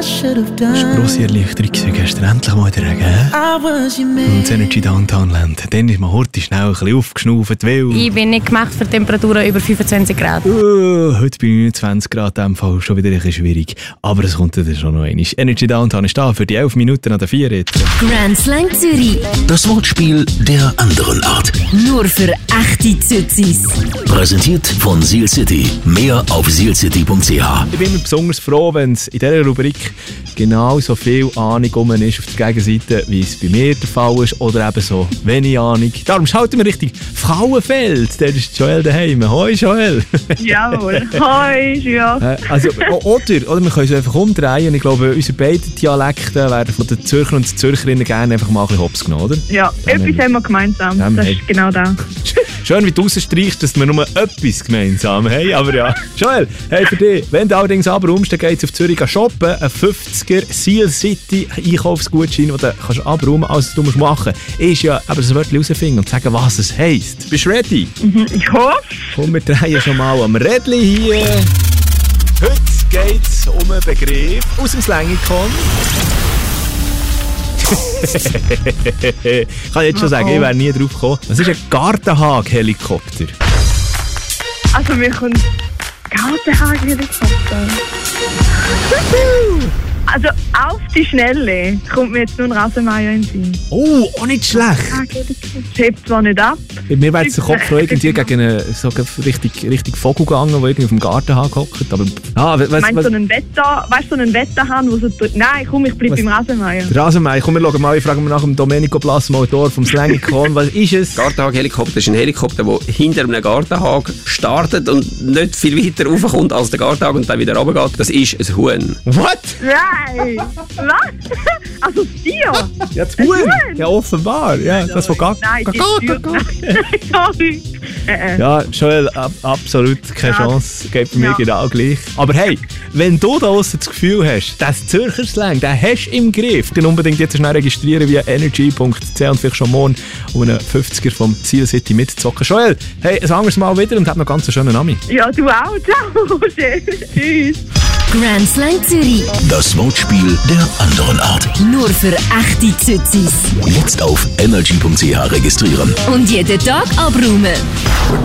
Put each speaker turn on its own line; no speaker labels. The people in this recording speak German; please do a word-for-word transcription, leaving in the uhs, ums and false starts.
grosse Erleichterung gewesen, gestern endlich mal der Regen. Und das Energy Downtown Land. Dann ist man heute schnell ein bisschen aufgeschnauft, weil...
Ich bin nicht gemacht für Temperaturen über fünfundzwanzig Grad.
Uh, heute bei neunundzwanzig Grad, in dem Fall schon wieder ein bisschen schwierig. Aber es kommt dann schon noch einmal. Energy Downtown ist da für die elf Minuten an der vier jetzt.
Grand Slang Zürich.
Das Wortspiel der anderen Art.
Nur für echte Zützis.
Präsentiert von Seal City. Mehr auf seal city punkt c h.
Ich bin immer besonders froh, wenn es in dieser Rubrik genau so viel Ahnung um ist auf der Gegenseite, wie es bei mir der Fall ist, oder eben so wenig Ahnung. Darum schalten wir richtig Frauenfeld. Der ist Joel daheim. Hoi Joel.
Jawohl. Hoi, ja.
Also, oder, oder wir können es einfach umdrehen. Ich glaube, unsere beiden Dialekte werden von den Zürcher und den Zürcherinnen gerne einfach mal ein bisschen hops genommen, oder?
Ja, ja etwas haben wir gemeinsam.
Ja,
das
hey.
ist genau das.
Schön, wie du rausstreichst, dass wir nur etwas gemeinsam haben. Aber ja. Joel, hey, für dich, wenn du allerdings aber umst, dann geht es auf Zürich shoppen. Ein fünfziger Seal City Einkaufsgutschein, den du kannst abräumen kannst. Alles, was du musst machen musst, ist ja aber das Wörtchen rausfinden und sagen, was es heisst. Bist du ready?
Mhm, ich hoffe.
Komm, wir drehen schon mal am Rädchen hier. Heute geht es um einen Begriff aus dem Slangikon. Ich kann jetzt schon sagen, ich wäre nie drauf gekommen. Das ist ein Gartenhag-Helikopter.
Also wir können Gartenhag-Helikopter. Also auf die Schnelle kommt mir jetzt nur ein Rasenmäher in den Sinn.
Oh, auch nicht schlecht.
Es hebt zwar nicht ab.
Mir wäre jetzt der Kopf noch irgendwie gegen einen so richtig, richtig Vogel gegangen, der irgendwie auf dem Gartenhag hockt. Aber, ah, was,
Meinst
was,
du so einen Wetter, weißt du, so einen Wetterhahn, wo so tut? Nein, komm, ich bleib beim Rasenmäher.
Der Rasenmäher, komm, wir schauen mal, ich frage mal nach dem Domenico Plasmautor vom Slangikon. Was ist es?
Gartenhag-Helikopter ist ein Helikopter, der hinter einem Gartenhag startet und nicht viel weiter raufkommt als der Gartenhag und dann wieder runtergeht. Das ist ein Huhn.
What?
Nein! Was? Also das Tier?
Ja, das Huhn. Ja, offenbar. Ja, das von Gag.
Nein, die
Gag,
Tür. Sorry. Äh, äh.
Ja, Joel, ab, absolut keine
Ja.
Chance. Geht bei mir
Ja.
genau gleich. Aber hey, wenn du da draussen das Gefühl hast, das Zürcher Slang, den hast du im Griff, dann unbedingt jetzt schnell registrieren via energy punkt c h und vielleicht schon morgen um einen fünfziger vom Seal City mitzocken. Joel, hey, ein anderes Mal wieder und hab noch ganz einen schönen Namen.
Ja, du auch. Ciao. Tschüss.
Grand Slang Zürich.
Das Wortspiel der anderen Art.
Nur für echte Zützis.
Jetzt auf energy punkt c h registrieren.
Und jeden Tag abräumen.